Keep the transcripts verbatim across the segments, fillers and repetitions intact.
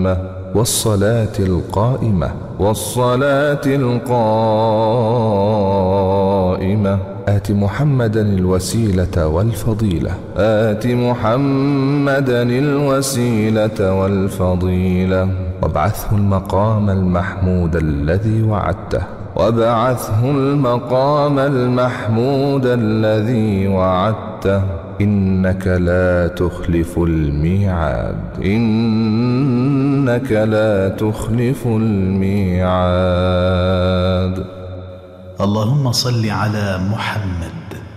الدائمة والصلاة القائمة والصلاة القائمة آت محمدا الوسيلة والفضيلة آت محمدا الوسيلة والفضيلة وابعثه المقام المحمود الذي وعدته وابعثه المقام المحمود الذي وعدته إنك لا تخلف الميعاد إنك لا تخلف الميعاد. اللهم صل على محمد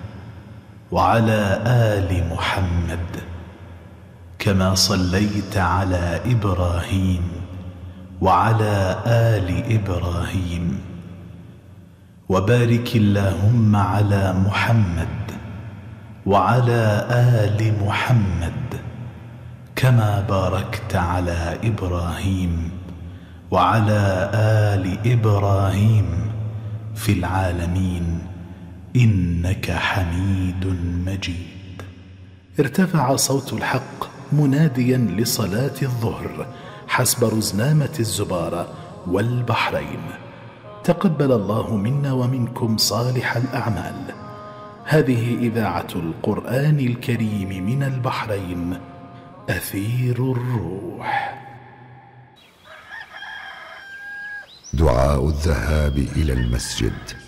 وعلى آل محمد كما صليت على إبراهيم وعلى آل إبراهيم، وبارك اللهم على محمد وعلى آل محمد كما باركت على إبراهيم وعلى آل إبراهيم في العالمين إنك حميد مجيد. ارتفع صوت الحق مناديا لصلاة الظهر حسب رزنامة الزبارة والبحرين. تقبل الله منا ومنكم صالح الأعمال. هذه إذاعة القرآن الكريم من البحرين، أثير الروح. دعاء الذهاب إلى المسجد.